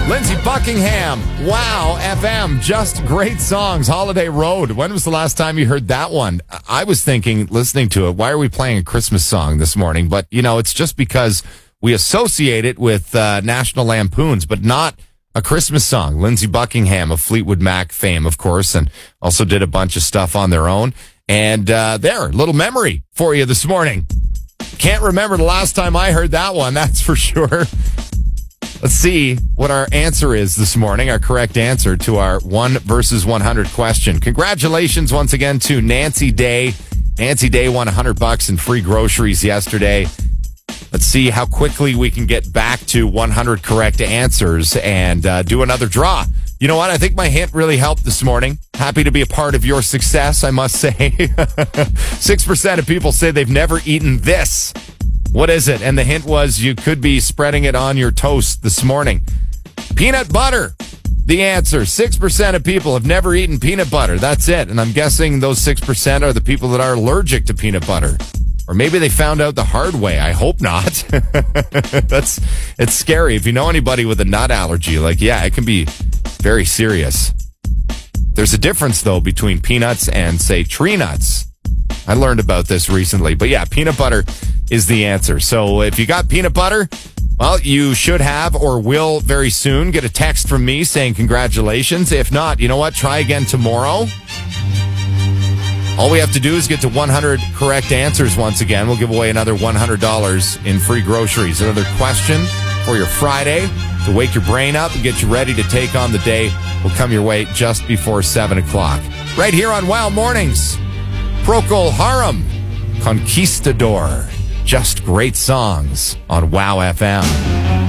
Lindsey Buckingham, Wow FM, just great songs. Holiday Road. When was the last time you heard that one? I was thinking, listening to it, why are we playing a Christmas song this morning? But, it's just because we associate it with National Lampoons, but not a Christmas song. Lindsey Buckingham of Fleetwood Mac fame, of course, and also did a bunch of stuff on their own. And little memory for you this morning. Can't remember the last time I heard that one, that's for sure. Let's see what our answer is this morning, our correct answer to our 1 versus 100 question. Congratulations once again to Nancy Day. Nancy Day won $100 in free groceries yesterday. Let's see how quickly we can get back to 100 correct answers and do another draw. You know what? I think my hint really helped this morning. Happy to be a part of your success, I must say. 6% of people say they've never eaten this. What is it? And the hint was you could be spreading it on your toast this morning. Peanut butter. The answer. 6% of people have never eaten peanut butter. That's it. And I'm guessing those 6% are the people that are allergic to peanut butter. Or maybe they found out the hard way. I hope not. It's scary. If you know anybody with a nut allergy, it can be very serious. There's a difference, though, between peanuts and, say, tree nuts. I learned about this recently. But yeah, peanut butter is the answer. So if you got peanut butter, well, you should have or will very soon get a text from me saying congratulations. If not, you know what? Try again tomorrow. All we have to do is get to 100 correct answers once again. We'll give away another $100 in free groceries. Another question for your Friday to wake your brain up and get you ready to take on the day will come your way just before 7 o'clock. Right here on Wow Mornings. Procol Harum, Conquistador. Just great songs on Wow FM.